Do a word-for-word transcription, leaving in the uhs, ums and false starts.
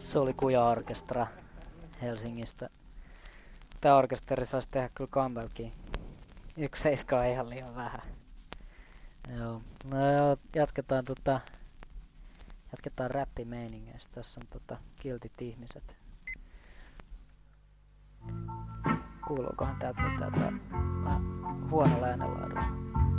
Se oli Kuja Orkestra Helsingistä. Tää orkesteri saisi tehdä kyllä comebackkiin. Yksi seiska on ihan liian vähän. Joo. No joo, jatketaan tota... Jatketaan räppimeiningeistä. Tässä on tota kiltit ihmiset. Kuuluukohan täältä mitään tää vähän huonolla äänenlaadulla?